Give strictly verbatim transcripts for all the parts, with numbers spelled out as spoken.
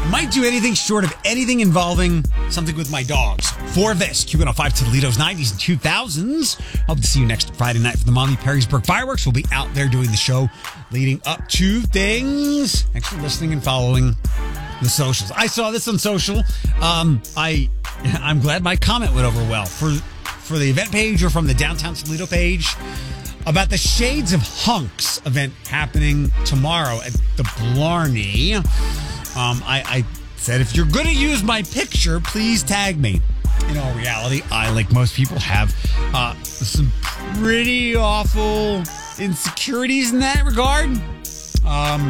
Might do anything short of anything involving something with my dogs. For this, Q one oh five Toledo's nineties and two thousands. Hope to see you next Friday night for the Monty Perrysburg Fireworks. We'll be out there doing the show leading up to things. Thanks for listening and following the socials. I saw this on social. Um, I, I'm glad my comment went over well. For, for the event page or from the Downtown Toledo page, about the Shades of Hunks event happening tomorrow at the Blarney. Um, I, I said, if you're going to use my picture, please tag me. In all reality, I, like most people, have uh, some pretty awful insecurities in that regard. Um,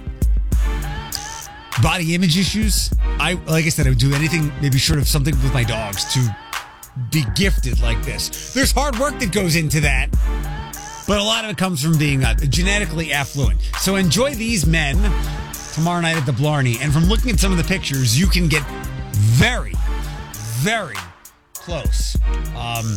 body image issues. I, like I said, I would do anything, maybe short of something with my dogs, to be gifted like this. There's hard work that goes into that, but a lot of it comes from being uh, genetically affluent. So enjoy these men tomorrow night at the Blarney. And from looking at some of the pictures, you can get very, very close. Um,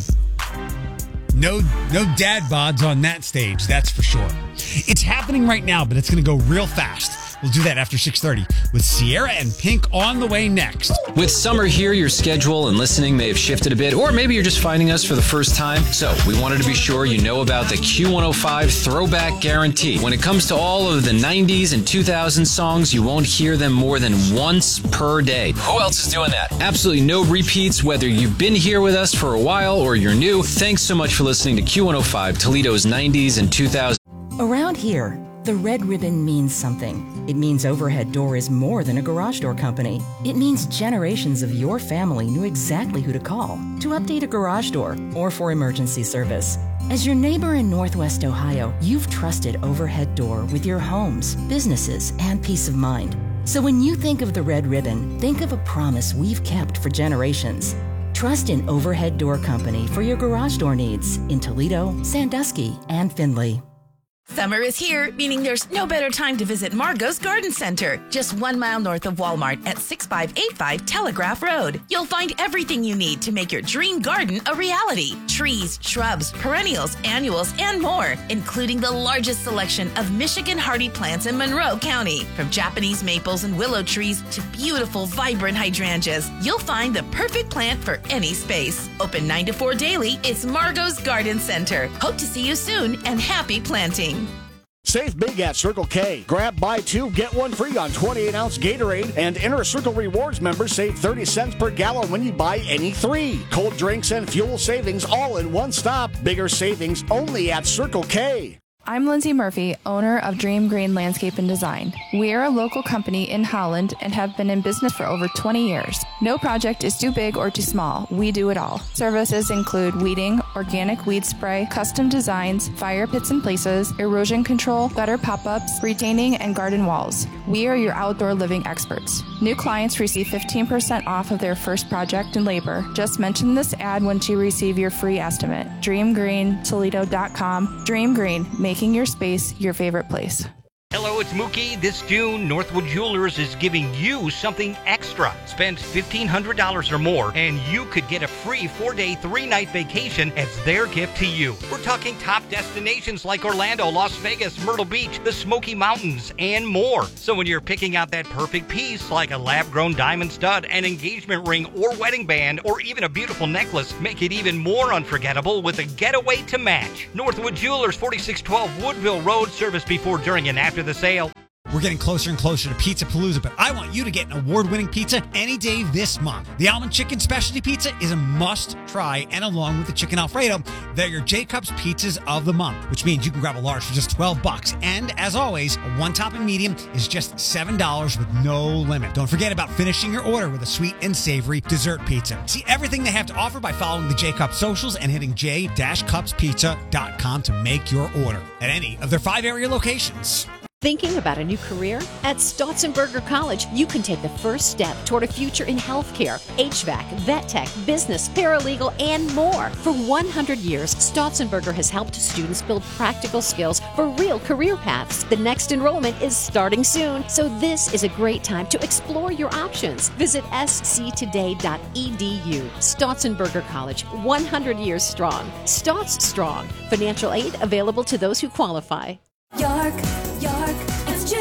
no, no dad bods on that stage, that's for sure. It's happening right now, but it's going to go real fast. We'll do that after six thirty with Sierra and Pink on the way next. With summer here, your schedule and listening may have shifted a bit, or maybe you're just finding us for the first time. So we wanted to be sure you know about the Q one oh five Throwback Guarantee. When it comes to all of the nineties and two thousand songs, you won't hear them more than once per day. Who else is doing that? Absolutely no repeats, whether you've been here with us for a while or you're new. Thanks so much for listening to Q one oh five Toledo's nineties and two thousands. Around here, the red ribbon means something. It means Overhead Door is more than a garage door company. It means generations of your family knew exactly who to call to update a garage door or for emergency service. As your neighbor in Northwest Ohio, you've trusted Overhead Door with your homes, businesses, and peace of mind. So when you think of the red ribbon, think of a promise we've kept for generations. Trust in Overhead Door Company for your garage door needs in Toledo, Sandusky, and Findlay. Summer is here, meaning there's no better time to visit Margot's Garden Center, just one mile north of Walmart at six five eight five Telegraph Road. You'll find everything you need to make your dream garden a reality. Trees, shrubs, perennials, annuals, and more, including the largest selection of Michigan hardy plants in Monroe County. From Japanese maples and willow trees to beautiful, vibrant hydrangeas, you'll find the perfect plant for any space. Open nine to four daily, it's Margot's Garden Center. Hope to see you soon, and happy planting. Save big at Circle K. Grab buy two, get one free on twenty-eight ounce Gatorade, and Inner Circle Rewards members save thirty cents per gallon when you buy any three. Cold drinks and fuel savings all in one stop. Bigger savings only at Circle K. I'm Lindsay Murphy, owner of Dream Green Landscape and Design. We are a local company in Holland and have been in business for over twenty years. No project is too big or too small. We do it all. Services include weeding, organic weed spray, custom designs, fire pits and places, erosion control, gutter pop-ups, retaining, and garden walls. We are your outdoor living experts. New clients receive fifteen percent off of their first project and labor. Just mention this ad once you receive your free estimate. dream green toledo dot com. Dream Green, making your space your favorite place. Hello, it's Mookie. This June, Northwood Jewelers is giving you something extra. Spend fifteen hundred dollars or more, and you could get a free four-day, three-night vacation as their gift to you. We're talking top destinations like Orlando, Las Vegas, Myrtle Beach, the Smoky Mountains, and more. So when you're picking out that perfect piece, like a lab-grown diamond stud, an engagement ring, or wedding band, or even a beautiful necklace, make it even more unforgettable with a getaway to match. Northwood Jewelers, forty-six twelve Woodville Road, service before, during, and after the sale. We're getting closer and closer to Pizza Palooza, but I want you to get an award-winning pizza any day this month. The Almond Chicken Specialty Pizza is a must-try, and along with the Chicken Alfredo, they're your Jacob's Pizzas of the month, which means you can grab a large for just twelve bucks. And as always, a one-topping medium is just seven dollars with no limit. Don't forget about finishing your order with a sweet and savory dessert pizza. See everything they have to offer by following the J-Cups socials and hitting j dash cups pizza dot com to make your order at any of their five area locations. Thinking about a new career? At Stotzenberger College, you can take the first step toward a future in healthcare, H V A C, vet tech, business, paralegal, and more. For one hundred years, Stotzenberger has helped students build practical skills for real career paths. The next enrollment is starting soon, so this is a great time to explore your options. Visit s c today dot e d u. Stotzenberger College, one hundred years strong. Stotz strong. Financial aid available to those who qualify. York, York, it's just what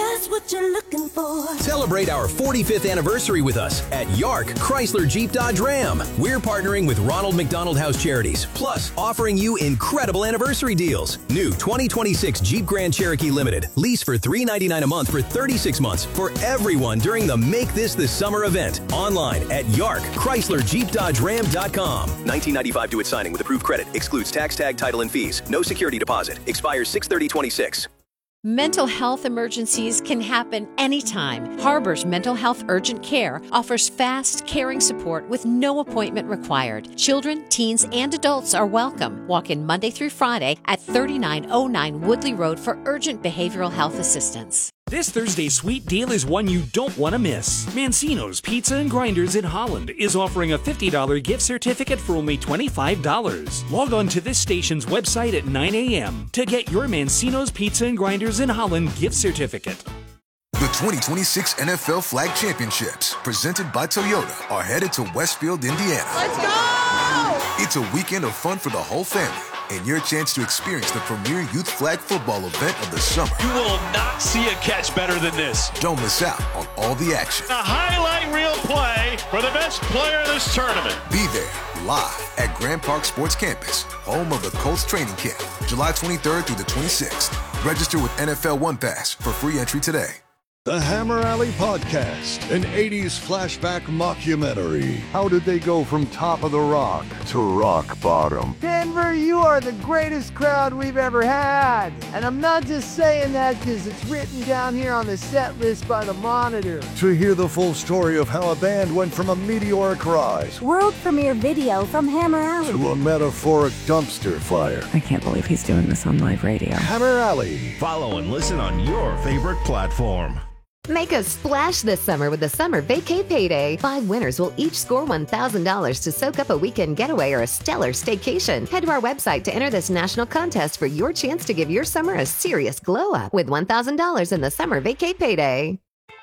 what you're looking for. Celebrate our forty-fifth anniversary with us at Yark Chrysler Jeep Dodge Ram. We're partnering with Ronald McDonald House Charities, plus offering you incredible anniversary deals. New twenty twenty-six Jeep Grand Cherokee Limited. Lease for three hundred ninety-nine dollars a month for thirty-six months for everyone during the Make This the Summer event. Online at Yark Chrysler Jeep Dodge Ram dot com. nineteen ninety-five due at signing with approved credit. Excludes tax, tag, title, and fees. No security deposit. Expires six thirty twenty-six. Mental health emergencies can happen anytime. Harbor's Mental Health Urgent Care offers fast, caring support with no appointment required. Children, teens, and adults are welcome. Walk in Monday through Friday at thirty-nine oh nine Woodley Road for urgent behavioral health assistance. This Thursday's sweet deal is one you don't want to miss. Mancino's Pizza and Grinders in Holland is offering a fifty dollars gift certificate for only twenty-five dollars. Log on to this station's website at nine a.m. to get your Mancino's Pizza and Grinders in Holland gift certificate. The twenty twenty-six N F L Flag Championships, presented by Toyota, are headed to Westfield, Indiana. Let's go! It's a weekend of fun for the whole family, and your chance to experience the premier youth flag football event of the summer. You will not see a catch better than this. Don't miss out on all the action. A highlight reel play for the best player in this tournament. Be there live at Grand Park Sports Campus, home of the Colts training camp, July twenty-third through the twenty-sixth. Register with N F L One Pass for free entry today. The Hammer Alley Podcast, an eighties flashback mockumentary. How did they go from top of the rock to rock bottom? Denver, you are the greatest crowd we've ever had. And I'm not just saying that because it's written down here on the set list by the Monitor. To hear the full story of how a band went from a meteoric rise, world premiere video from Hammer Alley, to a metaphoric dumpster fire. I can't believe he's doing this on live radio. Hammer Alley. Follow and listen on your favorite platform. Make a splash this summer with the Summer Vacay Payday. Five winners will each score one thousand dollars to soak up a weekend getaway or a stellar staycation. Head to our website to enter this national contest for your chance to give your summer a serious glow-up with one thousand dollars in the Summer Vacay Payday.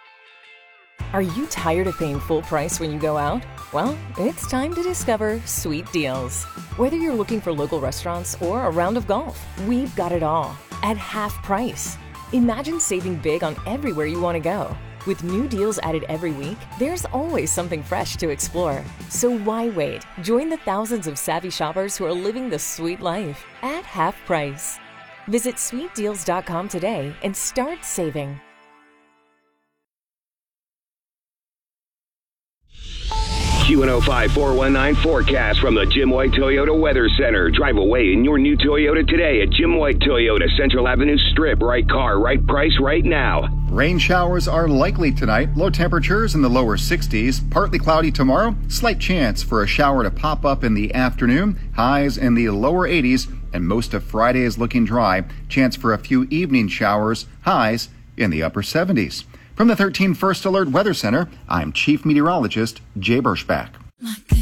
Are you tired of paying full price when you go out? Well, it's time to discover Sweet Deals. Whether you're looking for local restaurants or a round of golf, we've got it all at half price. Imagine saving big on everywhere you want to go. With new deals added every week, there's always something fresh to explore. So why wait? Join the thousands of savvy shoppers who are living the sweet life at half price. Visit sweet deals dot com today and start saving. Q one oh five four one nine forecast from the Jim White Toyota Weather Center. Drive away in your new Toyota today at Jim White Toyota, Central Avenue Strip. Right car, right price, right now. Rain showers are likely tonight. Low temperatures in the lower sixties. Partly cloudy tomorrow. Slight chance for a shower to pop up in the afternoon. Highs in the lower eighties. And most of Friday is looking dry. Chance for a few evening showers. Highs in the upper seventies. From the thirteen First Alert Weather Center, I'm Chief Meteorologist Jay Berschbach.